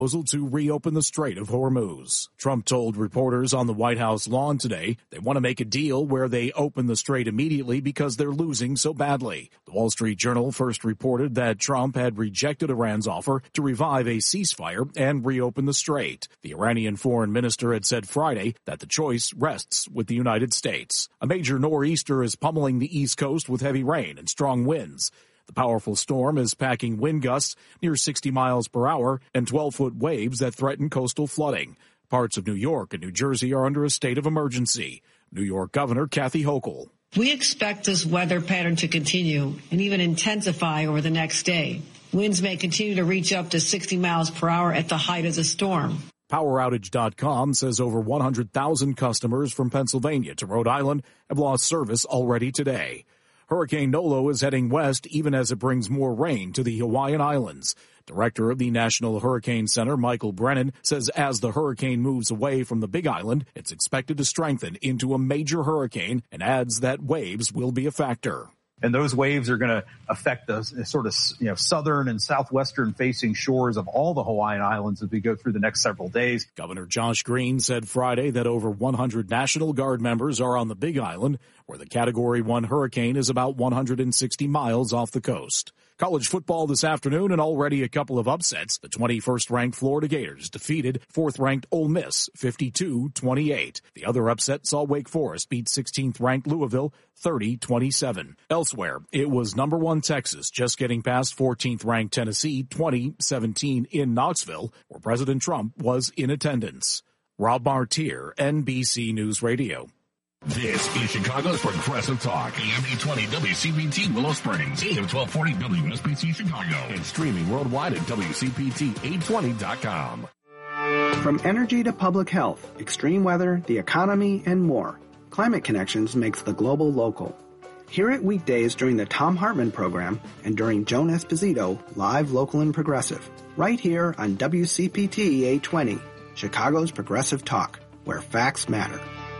proposal to reopen the Strait of Hormuz. Trump told reporters on the White House lawn today they want to make a deal where they open the strait immediately because they're losing so badly. The Wall Street Journal first reported that Trump had rejected Iran's offer to revive a ceasefire and reopen the strait. The Iranian foreign minister had said Friday that the choice rests with the United States. A major nor'easter is pummeling the East Coast with heavy rain and strong winds. The powerful storm is packing wind gusts near 60 miles per hour and 12-foot waves that threaten coastal flooding. Parts of New York and New Jersey are under a state of emergency. New York Governor Kathy Hochul. We expect this weather pattern to continue and even intensify over the next day. Winds may continue to reach up to 60 miles per hour at the height of the storm. PowerOutage.com says over 100,000 customers from Pennsylvania to Rhode Island have lost service already today. Hurricane Nolo is heading west even as it brings more rain to the Hawaiian Islands. Director of the National Hurricane Center, Michael Brennan, says as the hurricane moves away from the Big Island, it's expected to strengthen into a major hurricane, and adds that waves will be a factor. And those waves are going to affect the sort of, southern and southwestern facing shores of all the Hawaiian Islands as we go through the next several days. Governor Josh Green said Friday that over 100 National Guard members are on the Big Island, where the Category 1 hurricane is about 160 miles off the coast. College football this afternoon and already a couple of upsets. The 21st-ranked Florida Gators defeated 4th-ranked Ole Miss 52-28. The other upset saw Wake Forest beat 16th-ranked Louisville 30-27. Elsewhere, it was number 1 Texas just getting past 14th-ranked Tennessee 20-17 in Knoxville, where President Trump was in attendance. Rob Martier, NBC News Radio. This is Chicago's Progressive Talk, AM 820 WCPT Willow Springs, AM 1240 WSBC Chicago, and streaming worldwide at WCPT820.com. From energy to public health, extreme weather, the economy, and more, Climate Connections makes the global local. Hear it weekdays during the Thom Hartmann program and during Joan Esposito, live, local, and progressive, right here on WCPT 820, Chicago's Progressive Talk, where facts matter.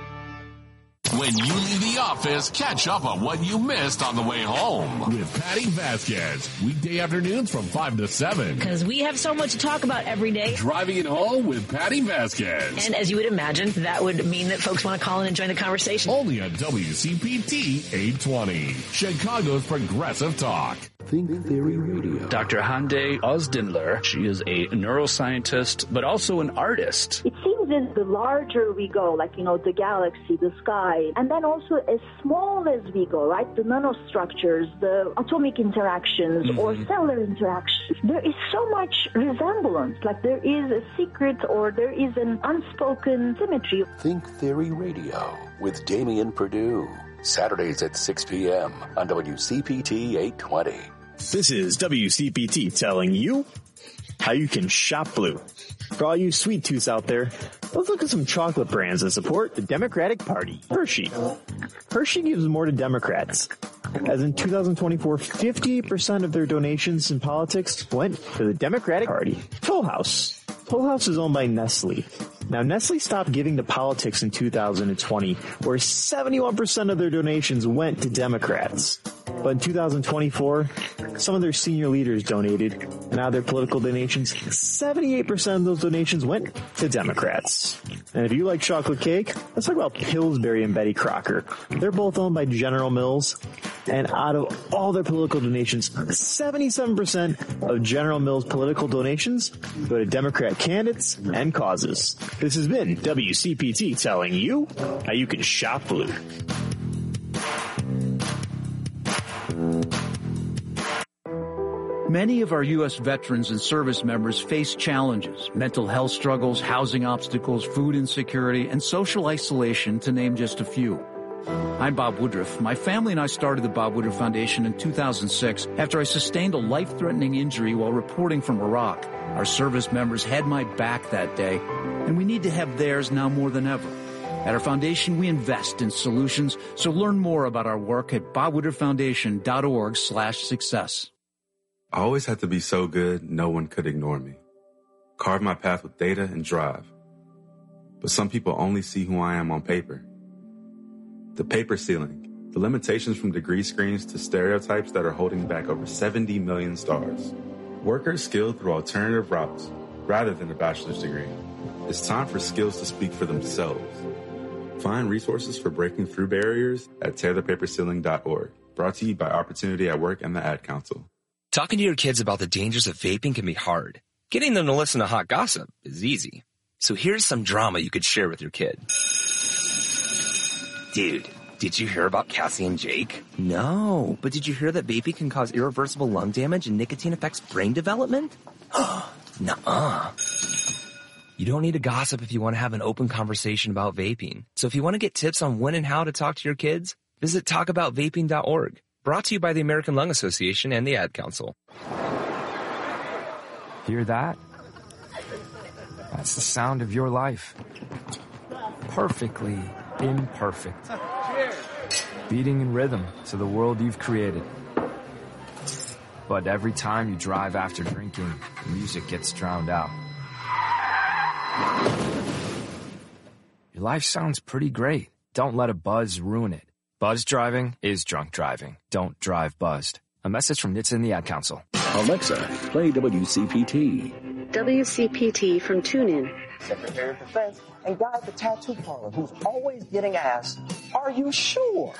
When you leave the office, catch up on what you missed on the way home with Patty Vasquez. Weekday afternoons from 5 to 7. Because we have so much to talk about every day. Driving it home with Patty Vasquez. And as you would imagine, that would mean that folks want to call in and join the conversation. Only on WCPT 820, Chicago's Progressive Talk. Think Theory Radio. Dr. Hande Ozdinler, she is a neuroscientist, but also an artist. It seems that the larger we go, like, the galaxy, the sky, and then also as small as we go, right? The nanostructures, the atomic interactions or cellular interactions, there is so much resemblance, like there is a secret or there is an unspoken symmetry. Think Theory Radio with Damian Perdue. Saturdays at 6 p.m. on WCPT 820. This is WCPT telling you how you can shop blue. For all you sweet tooths out there, let's look at some chocolate brands that support the Democratic Party. Hershey. Hershey gives more to Democrats. As in 2024, 58% of their donations in politics went to the Democratic Party. Toll House. Toll House is owned by Nestle. Now, Nestle stopped giving to politics in 2020, where 71% of their donations went to Democrats. But in 2024, some of their senior leaders donated, and out of their political donations, 78% of those donations went to Democrats. And if you like chocolate cake, let's talk about Pillsbury and Betty Crocker. They're both owned by General Mills, and out of all their political donations, 77% of General Mills' political donations go to Democrat candidates and causes. This has been WCPT telling you how you can shop blue. Many of our U.S. veterans and service members face challenges, mental health struggles, housing obstacles, food insecurity, and social isolation, to name just a few. I'm Bob Woodruff. My family and I started the Bob Woodruff Foundation in 2006 after I sustained a life-threatening injury while reporting from Iraq. Our service members had my back that day, and we need to have theirs now more than ever. At our foundation, we invest in solutions, so learn more about our work at bobwoodrufffoundation.org/success. I always had to be so good, no one could ignore me. Carve my path with data and drive. But some people only see who I am on paper. The paper ceiling, the limitations from degree screens to stereotypes that are holding back over 70 million stars. Workers skilled through alternative routes, rather than a bachelor's degree. It's time for skills to speak for themselves. Find resources for breaking through barriers at tearthepaperceiling.org. Brought to you by Opportunity at Work and the Ad Council. Talking to your kids about the dangers of vaping can be hard. Getting them to listen to hot gossip is easy. So here's some drama you could share with your kid. Dude, did you hear about Cassie and Jake? No, but did you hear that vaping can cause irreversible lung damage and nicotine affects brain development? Nuh-uh. You don't need to gossip if you want to have an open conversation about vaping. So if you want to get tips on when and how to talk to your kids, visit talkaboutvaping.org. Brought to you by the American Lung Association and the Ad Council. Hear that? That's the sound of your life. Perfectly imperfect. Beating in rhythm to the world you've created. But every time you drive after drinking, music gets drowned out. Your life sounds pretty great. Don't let a buzz ruin it. Buzz driving is drunk driving. Don't drive buzzed. A message from NHTSA and the Ad Council. Alexa, play WCPT. WCPT from TuneIn. Secretary of Defense and guy at the tattoo parlor who's always getting asked, are you sure?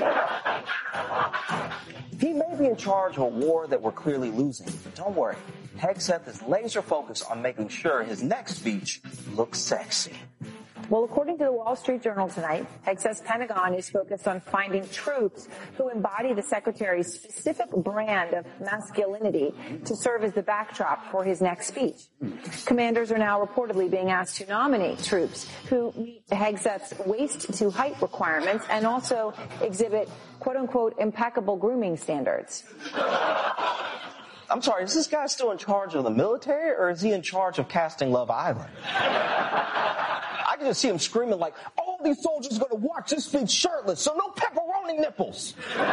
He may be in charge of a war that we're clearly losing, but don't worry. Hegseth is laser focused on making sure his next speech looks sexy. Well, according to the Wall Street Journal tonight, Hegseth's Pentagon is focused on finding troops who embody the secretary's specific brand of masculinity to serve as the backdrop for his next speech. Commanders are now reportedly being asked to nominate troops who meet Hegseth's waist-to-height requirements and also exhibit, quote-unquote, impeccable grooming standards. I'm sorry, is this guy still in charge of the military or is he in charge of casting Love Island? I can just see him screaming like, all these soldiers are going to watch this speech shirtless, so no pepperoni nipples.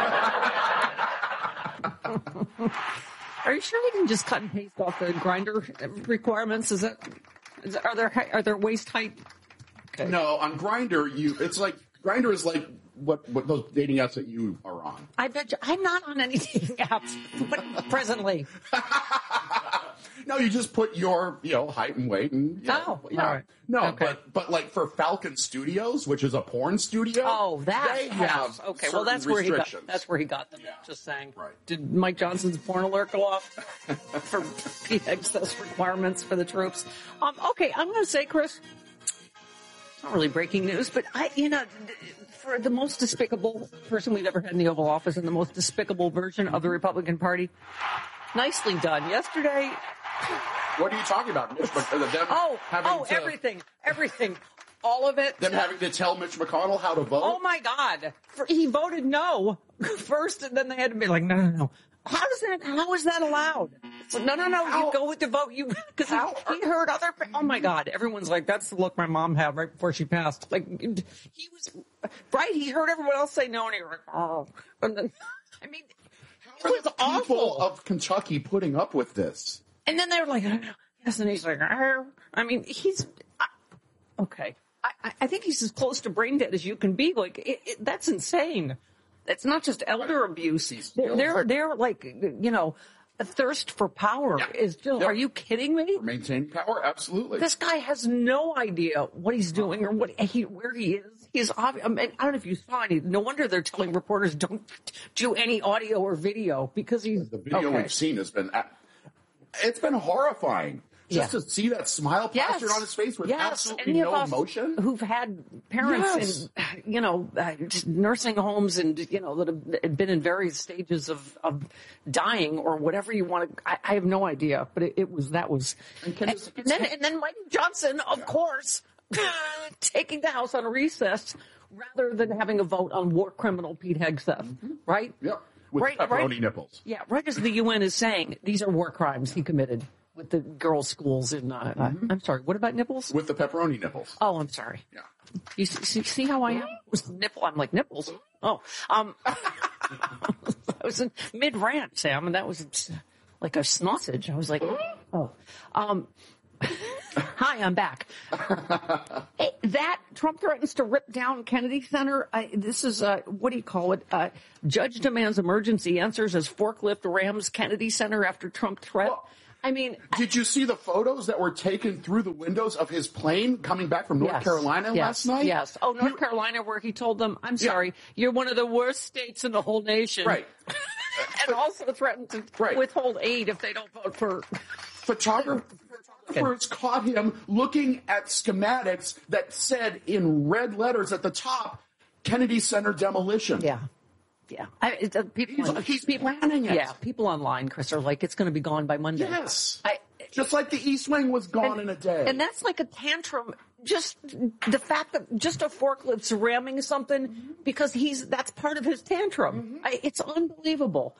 Are you sure he can just cut and paste off the grinder requirements? Are there waist height? Okay. No, on Grindr, Grindr is like what those dating apps that you are on. I bet you, I'm not on any dating apps, but presently. No, you just put your, height and weight and, all right. No, okay. but like for Falcon Studios, which is a porn studio. They have okay. Well, that's where he got them. Yeah. Just saying. Right. Did Mike Johnson's porn alert go off for PXS requirements for the troops? Okay, I'm going to say, Chris, it's not really breaking news, but for the most despicable person we've ever had in the Oval Office and the most despicable version of the Republican Party, nicely done. Yesterday. What are you talking about? Everything. All of it. Them having to tell Mitch McConnell how to vote? Oh my God. He voted no first and then they had to be like, no. How is that allowed? It's like, no, you go with the vote. Because he heard other, oh my God. Everyone's like, that's the look my mom had right before she passed. Like, he was, right? He heard everyone else say no and he was like, oh. And then, how are the people of Kentucky putting up with this? And then they were like, yes, and he's like, okay. I think he's as close to brain dead as you can be. Like, that's insane. It's not just elder abuse. They're like, a thirst for power is just, are you kidding me? For maintaining power, absolutely. This guy has no idea what he's doing or where he is. He's obvious. I don't know if you saw any. No wonder they're telling reporters don't do any audio or video because he's. The video we've seen has been. It's been horrifying. Just to see that smile plastered on his face with absolutely no emotion. Who've had parents in, nursing homes and, that have been in various stages of dying or whatever you want to, I have no idea, but that was. And then Mike Johnson, of course, taking the House on a recess rather than having a vote on war criminal Pete Hegseth, right? Yep. With pepperoni nipples. Yeah, right as the UN is saying, these are war crimes he committed with the girls' schools in, I'm sorry, what about nipples? With the pepperoni nipples. Oh, I'm sorry. Yeah. You see how I am? With nipple, I'm like, nipples? Oh, I was in mid-rant, Sam, and that was like a sausage. I was like, hi, I'm back. That Trump threatens to rip down Kennedy Center. This is what do you call it? Judge demands emergency answers as forklift rams Kennedy Center after Trump threat. I mean, did you see the photos that were taken through the windows of his plane coming back from North Carolina last night? Yes. Oh, North Carolina, where he told them, I'm sorry, you're one of the worst states in the whole nation. Right. And also threatened to withhold aid if they don't vote for... Photographers caught him looking at schematics that said in red letters at the top, Kennedy Center demolition. Yeah. He's planning it. Yeah, people online, Chris, are like, it's going to be gone by Monday. Yes. Just like the East Wing was gone in a day. And that's like a tantrum. Just the fact that just a forklift's ramming something because that's part of his tantrum. It's unbelievable.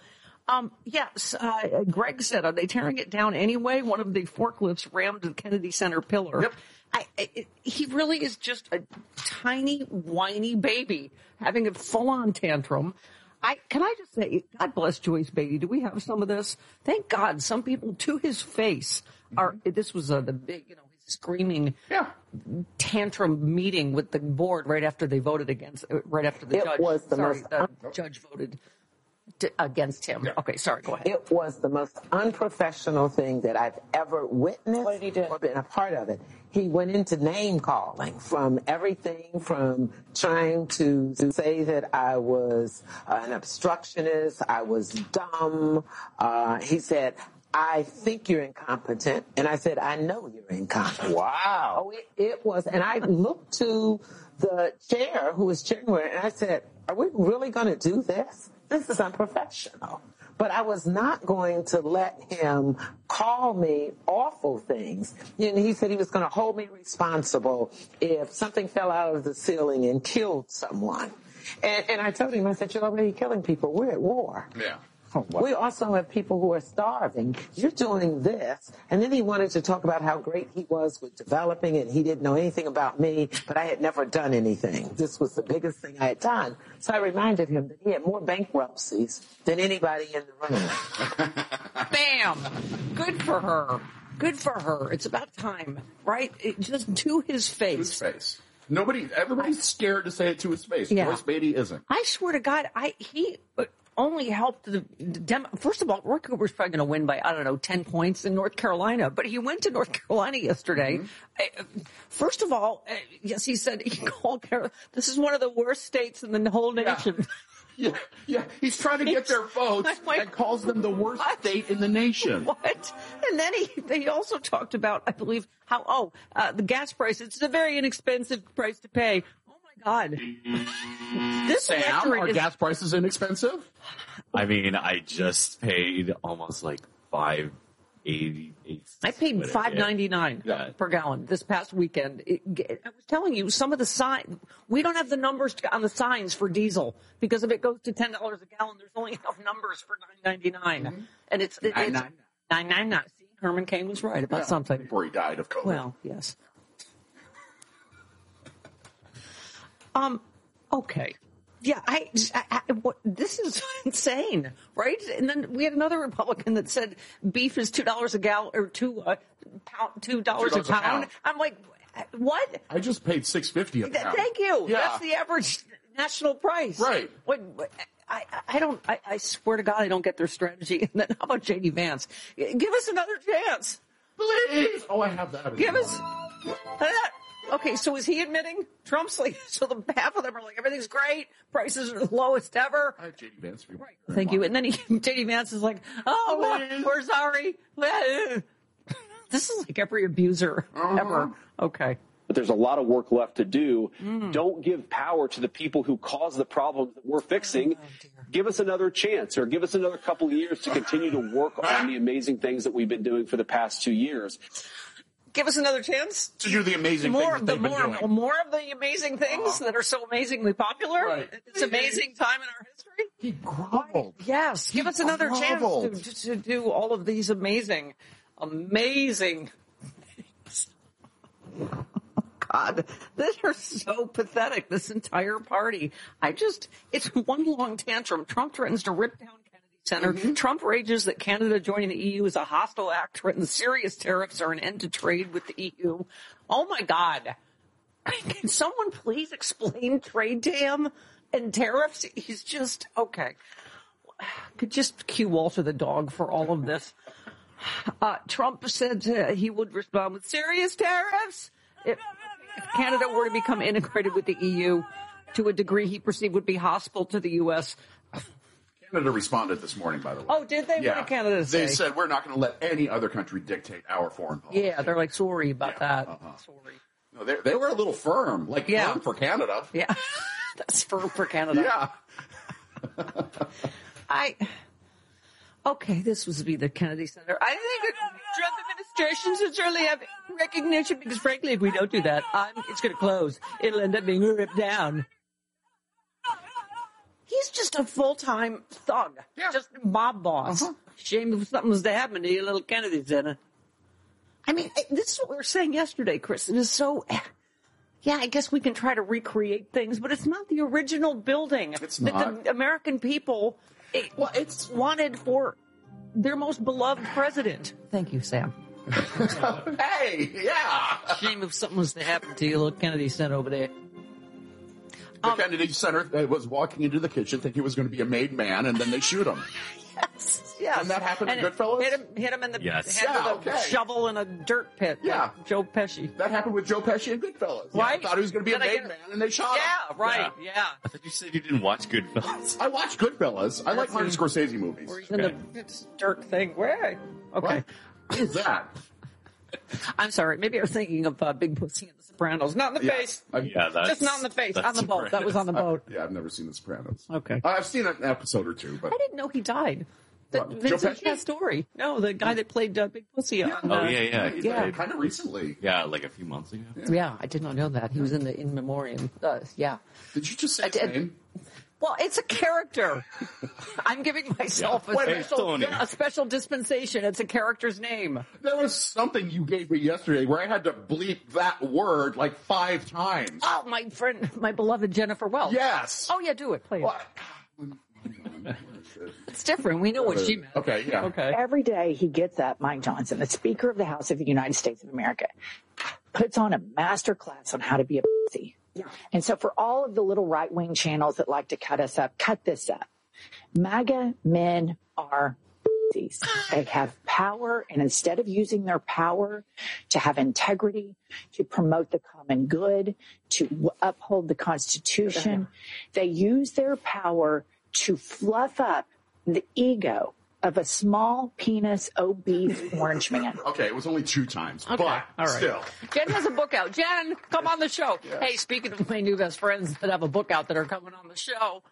Yes, Greg said, are they tearing it down anyway? One of the forklifts rammed the Kennedy Center pillar. Yep. He really is just a tiny, whiny baby having a full-on tantrum. Can I just say, God bless Joyce Beatty. Do we have some of this? Thank God some people to his face this was the big, screaming tantrum meeting with the board right after they voted right after the judge voted against him. Okay, sorry, go ahead. It was the most unprofessional thing that I've ever witnessed. What did he do? Or been a part of it. He went into name calling from everything from trying to say that I was an obstructionist, I was dumb. He said, I think you're incompetent. And I said, I know you're incompetent. Wow. Oh, it was. And I looked to the chair who was chairing it, and I said, are we really going to do this? This is unprofessional. But I was not going to let him call me awful things. He said he was going to hold me responsible if something fell out of the ceiling and killed someone. And I told him, I said, you're already killing people. We're at war. Yeah. We also have people who are starving. You're doing this. And then he wanted to talk about how great he was with developing it. He didn't know anything about me, but I had never done anything. This was the biggest thing I had done. So I reminded him that he had more bankruptcies than anybody in the room. Bam! Good for her. Good for her. It's about time, right? Just to his face. Everybody's scared to say it to his face. Yeah. Joyce Beatty isn't. I swear to God, he only helped the first of all, Roy Cooper's probably going to win by, 10 points in North Carolina, but he went to North Carolina yesterday. First of all, yes, he said he called this is one of the worst states in the whole nation. Yeah. He's trying to get their votes and calls them the worst state in the nation. What? And then he also talked about, I believe, how, the gas price, it's a very inexpensive price to pay. God. This Sam, are gas prices inexpensive? I mean, I just paid almost like $5.88. I paid $5.99 per gallon this past weekend. I was telling you, some of the we don't have the numbers on the signs for diesel because if it goes to $10 a gallon, there's only enough numbers for $9.99, and it's $9.99. See, Herman Cain was right about something before he died of COVID. Well, yes. Okay. Yeah, this is insane, right? And then we had another Republican that said beef is $2 a gallon or $2 a pound. I'm like, what? I just paid $6.50 a pound. Thank you. Yeah. That's the average national price. Right. I swear to God, I don't get their strategy. And then how about J.D. Vance? Give us another chance. Please. Oh, I have that. Give us that. Okay, so is he admitting Trump's so half of them are like, everything's great, prices are the lowest ever? I have J.D. Vance for you. Right. Thank you. And then J.D. Vance is like, we're sorry. This is like every abuser ever. Okay. But there's a lot of work left to do. Don't give power to the people who cause the problems that we're fixing. Give us another chance or give us another couple of years to continue to work on the amazing things that we've been doing for the past 2 years. Give us another chance to do the amazing things that they've been doing. More of the amazing things that are so amazingly popular. Right. It's amazing time in our history. He groveled. Yes. Give us another chance to do all of these amazing things. God, they're so pathetic, this entire party. It's one long tantrum. Trump threatens to rip down Center. Trump rages that Canada joining the EU is a hostile act, threatens serious tariffs or an end to trade with the EU. Oh my God. Can someone please explain trade to him and tariffs? He's just, okay. Could just cue Walter the dog for all of this. Trump said he would respond with serious tariffs if Canada were to become integrated with the EU to a degree he perceived would be hostile to the U.S. Canada responded this morning, by the way. Oh, did they? Yeah. What did Canada say? They said, we're not going to let any other country dictate our foreign policy. Yeah, they're like, sorry about that. Sorry. No, they were a little firm, firm for Canada. Yeah, that's firm for Canada. Yeah. Okay, this was be the Kennedy Center. I think the Trump administration should certainly have recognition because, frankly, if we don't do that, it's going to close. It'll end up being ripped down. He's just a full-time thug, just a mob boss. Shame if something was to happen to your little Kennedy Center. I mean, this is what we were saying yesterday, Chris. It is so... Yeah, I guess we can try to recreate things, but it's not the original building. It's not. That the American people... it's wanted for their most beloved president. Thank you, Sam. Hey, yeah. Shame if something was to happen to you, little Kennedy Center over there. The Kennedy Center was walking into the kitchen thinking it was going to be a made man, and then they shoot him. Yes. And that happened in Goodfellas? Hit him in the head with a okay. shovel in a dirt pit. Yeah. Like Joe Pesci. That happened with Joe Pesci in Goodfellas. Right? I thought he was going to be a made man, and they shot him. Yeah, right, yeah. I thought you said you didn't watch Goodfellas. I watched Goodfellas. I like Martin Scorsese movies. Where he's in the dirt thing. Where? Okay. What is that? I'm sorry. Maybe I was thinking of Big Pussy and The Sopranos. Not in the face. Just not in the face. On the boat. That was on the boat. I've never seen The Sopranos. Okay. I've seen an episode or two, but I didn't know he died. Joe Pesci? Story. No, the guy that played Big Pussy. Yeah. He died kind of recently. Yeah, like a few months ago. Yeah, I did not know that. He was in the In Memoriam. Yeah. Did you just say his name? Well, it's a character. I'm giving myself a special dispensation. It's a character's name. There was something you gave me yesterday where I had to bleep that word like 5 times. Oh, my friend, my beloved Jennifer Welch. Yes. Oh, yeah, do it, please. It's different. We know what she meant. Okay, yeah. Okay. Every day he gets up, Mike Johnson, the Speaker of the House of the United States of America, puts on a master class on how to be a pussy. Yeah. And so for all of the little right-wing channels that like to cut us up, cut this up. MAGA men are pussies. They have power, and instead of using their power to have integrity, to promote the common good, to uphold the Constitution, they use their power to fluff up the ego of a small penis, obese orange man. Okay, it was only 2 times, Okay. but All right. still. Jen has a book out. Jen, come on the show. Yeah. Hey, speaking of my new best friends that have a book out that are coming on the show.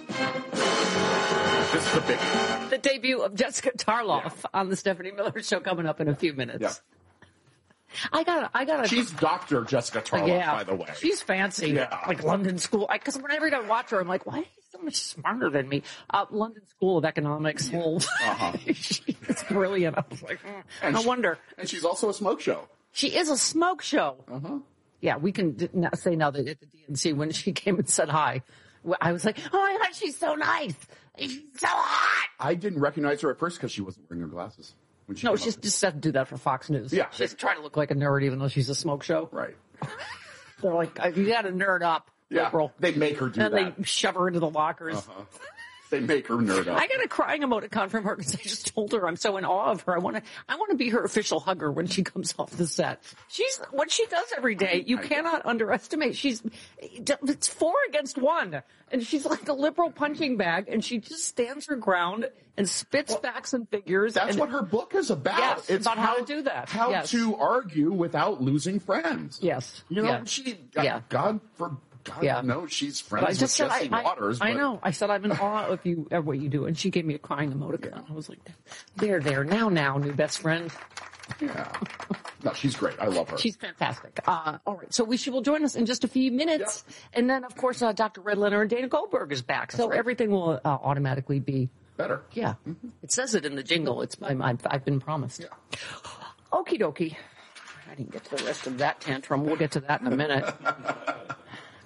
This is the big The debut of Jessica Tarloff on the Stephanie Miller Show coming up in a few minutes. Yeah. I gotta. She's Dr. Jessica Tarloff, by the way. She's fancy. Yeah. Like London School. Because whenever I watch her, I'm like, why is she so much smarter than me? London School of Economics. It's brilliant. I was like, no wonder. And she's also a smoke show. She is a smoke show. Yeah, we can say now that at the DNC when she came and said hi, I was like, oh my God, she's so nice. She's so hot. I didn't recognize her at first because she wasn't wearing her glasses. No, she just had to do that for Fox News. Yeah. She's trying to look like a nerd even though she's a smoke show. Right. They're like, you got to nerd up, liberal. They make her do and that. They shove her into the lockers. They make her nerd up. I got a crying emoticon from her because I just told her I'm so in awe of her. I want to be her official hugger when she comes off the set. She's what she does every day. You cannot underestimate. It's 4 against 1, and she's like a liberal punching bag, and she just stands her ground and spits facts and figures. That's what her book is about. Yes, it's about how to do that. How to argue without losing friends. Yes. You know, God knows she's friends with Jesse Waters. I know. I said I'm in awe of you, of what you do, and she gave me a crying emoticon. I was like, there, now, new best friend. Yeah. No, she's great. I love her. She's fantastic. All right. So she will join us in just a few minutes. Yeah. And then, of course, Dr. Red Leonard and Dana Goldberg is back. So everything will automatically be better. Yeah. It says it in the jingle. I've been promised. Yeah. Okie dokie. I didn't get to the rest of that tantrum. We'll get to that in a minute.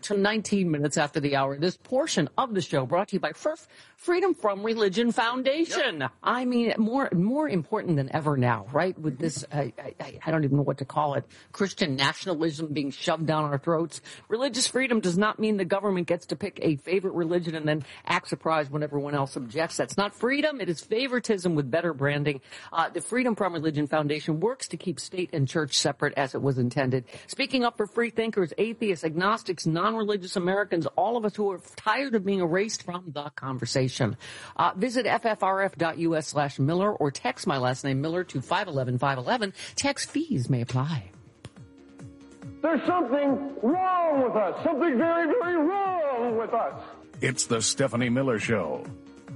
to 19 minutes after the hour. This portion of the show brought to you by Freedom From Religion Foundation. Yep. I mean, more important than ever now, right? With this, I don't even know what to call it, Christian nationalism being shoved down our throats. Religious freedom does not mean the government gets to pick a favorite religion and then act surprised when everyone else objects. That's not freedom. It is favoritism with better branding. The Freedom From Religion Foundation works to keep state and church separate as it was intended. Speaking up for free thinkers, atheists, agnostics, non-religious Americans, all of us who are tired of being erased from the conversation. Visit ffrf.us/Miller or text my last name Miller to 511-511. Text fees may apply. There's something wrong with us. Something very, very wrong with us. It's the Stephanie Miller Show.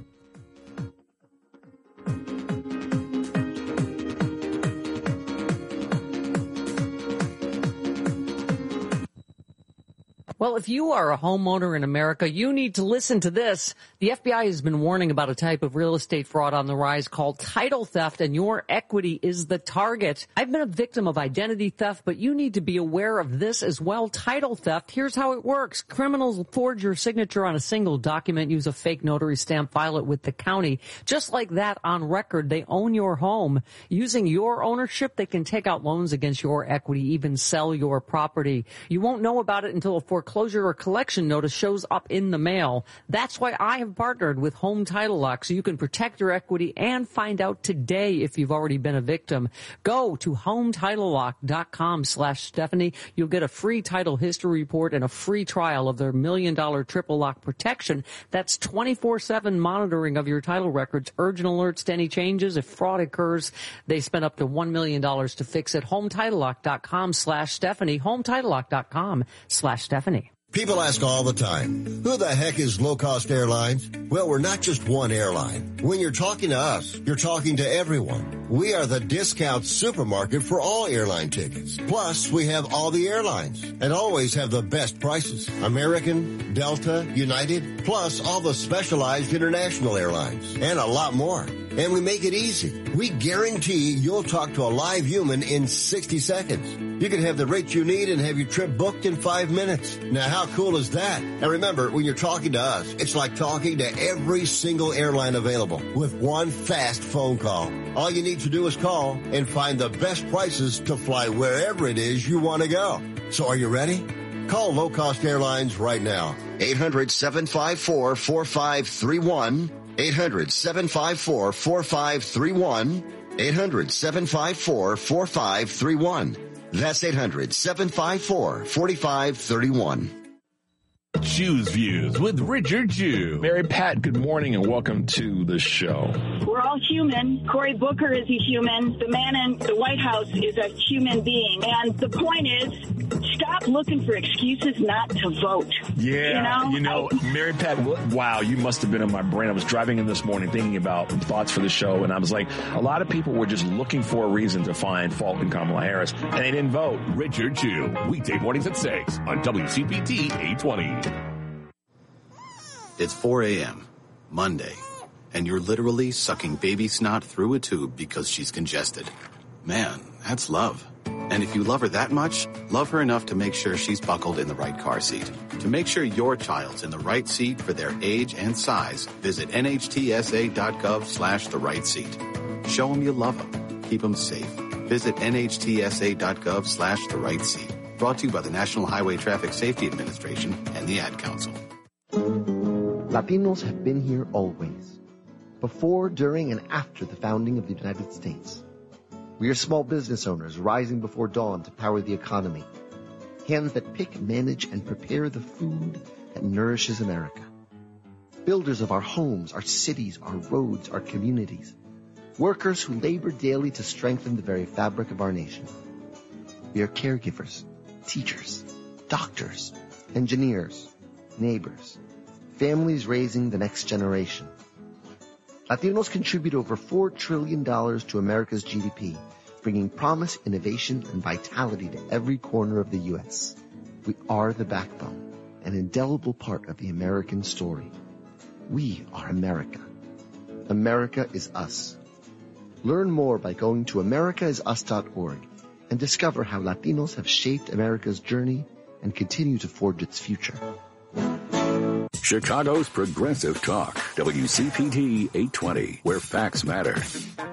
Well, if you are a homeowner in America, you need to listen to this. The FBI has been warning about a type of real estate fraud on the rise called title theft, and your equity is the target. I've been a victim of identity theft, but you need to be aware of this as well. Title theft, here's how it works. Criminals forge your signature on a single document, use a fake notary stamp, file it with the county. Just like that, on record, they own your home. Using your ownership, they can take out loans against your equity, even sell your property. You won't know about it until a foreclosure or collection notice shows up in the mail. That's why I have partnered with Home Title Lock, so you can protect your equity and find out today if you've already been a victim. Go to HomeTitleLock.com/Stephanie. You'll get a free title history report and a free trial of their $1 million triple lock protection. That's 24/7 monitoring of your title records, urgent alerts to any changes. If fraud occurs, they spend up to $1 million to fix it. HomeTitleLock.com/Stephanie. HomeTitleLock.com/Stephanie. People ask all the time, who the heck is Low Cost Airlines? Well, we're not just one airline. When you're talking to us, you're talking to everyone. We are the discount supermarket for all airline tickets. Plus, we have all the airlines and always have the best prices. American, Delta, United, plus all the specialized international airlines and a lot more. And we make it easy. We guarantee you'll talk to a live human in 60 seconds. You can have the rate you need and have your trip booked in 5 minutes. Now, how cool is that? And remember, when you're talking to us, it's like talking to every single airline available with one fast phone call. All you need to do is call and find the best prices to fly wherever it is you want to go. So are you ready? Call Low Cost Airlines right now. 800-754-4531. 800-754-4531. 800-754-4531. That's 800-754-4531. Choose Views with Richard Jew. Mary Pat, good morning and welcome to the show. We're all human. Cory Booker is a human. The man in the White House is a human being. And the point is, stop looking for excuses not to vote. Yeah, Mary Pat, wow, you must have been in my brain. I was driving in this morning thinking about thoughts for the show, and I was like, a lot of people were just looking for a reason to find fault in Kamala Harris, and they didn't vote. Richard Jew, weekday mornings at 6 on WCPT 820. It's 4 a.m., Monday, and you're literally sucking baby snot through a tube because she's congested. Man, that's love. And if you love her that much, love her enough to make sure she's buckled in the right car seat. To make sure your child's in the right seat for their age and size, visit nhtsa.gov/the right seat. Show them you love them. Keep them safe. Visit nhtsa.gov/the right seat. Brought to you by the National Highway Traffic Safety Administration and the Ad Council. Latinos have been here always, before, during, and after the founding of the United States. We are small business owners rising before dawn to power the economy. Hands that pick, manage, and prepare the food that nourishes America. Builders of our homes, our cities, our roads, our communities. Workers who labor daily to strengthen the very fabric of our nation. We are caregivers, teachers, doctors, engineers, neighbors, families raising the next generation. Latinos contribute over $4 trillion to America's GDP, bringing promise, innovation, and vitality to every corner of the U.S. We are the backbone, an indelible part of the American story. We are America. America is us. Learn more by going to americaisus.org and discover how Latinos have shaped America's journey and continue to forge its future. Chicago's Progressive Talk, WCPT 820, where facts matter.